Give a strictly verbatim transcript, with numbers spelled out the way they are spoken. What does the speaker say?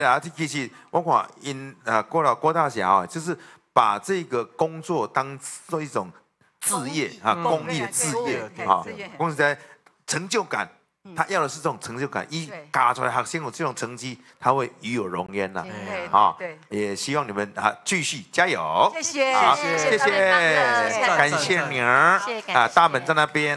啊，其实我看因啊郭老郭大侠啊，就是把这个工作当做一种志业啊，公益的志业啊，公益在成就感。 他要的是这种成就感，一嘎出来学生有这种成绩，他会与有荣焉呐。啊，也希望你们啊继续加油。 谢谢， 好， 谢谢谢，感谢宁儿啊，大门在那边。